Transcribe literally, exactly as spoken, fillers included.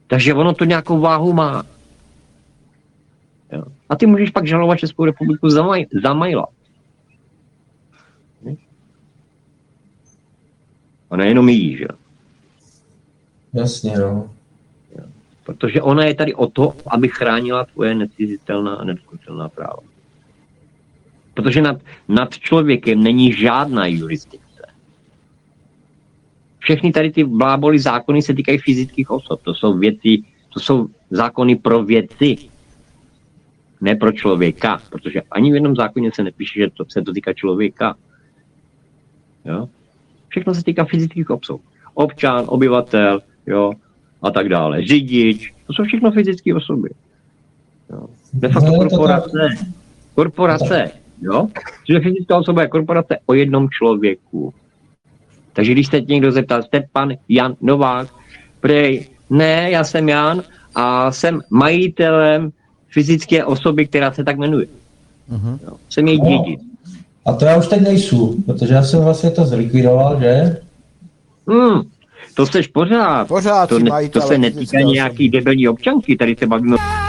Takže ono to nějakou váhu má. Jo. A ty můžeš pak žalovat Českou republiku za, maj, za maila. A nejenom jí, že? Jasně, no. Protože ona je tady o to, aby chránila tvoje necizitelná a nedotknutelná práva. Protože nad, nad člověkem není žádná jurisdikce. Všechny tady ty bláboli zákony se týkají fyzických osob. To jsou věci, to jsou zákony pro věci, ne pro člověka. Protože ani v jednom zákoně se nepíše, že to se to týká člověka. Jo? Všechno se týká fyzických osob. Občan, obyvatel, jo, a tak dále. Řidič, to jsou všechno fyzické osoby. Jo. De facto korporace. Korporace, jo. Protože fyzická osoba je korporace o jednom člověku. Takže když se někdo zeptá, jste pan Jan Novák, prej, ne, já jsem Jan a jsem majitelem fyzické osoby, která se tak jmenuje. Uh-huh. Jo. Jsem její dědic. A to já už teď nejsou, protože já jsem vlastně to zlikvidoval, že? Hmm. To seš pořád. Pořád to, ne, to se netýká nějaký debilní občanky, tady se bavíme.